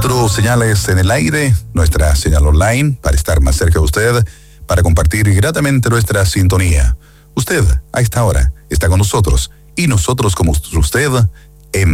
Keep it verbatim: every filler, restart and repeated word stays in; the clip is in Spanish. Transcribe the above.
cuatro señales en el aire, nuestra señal online, para estar más cerca de usted, para compartir gratamente nuestra sintonía. Usted, a esta hora, está con nosotros, y nosotros, como usted,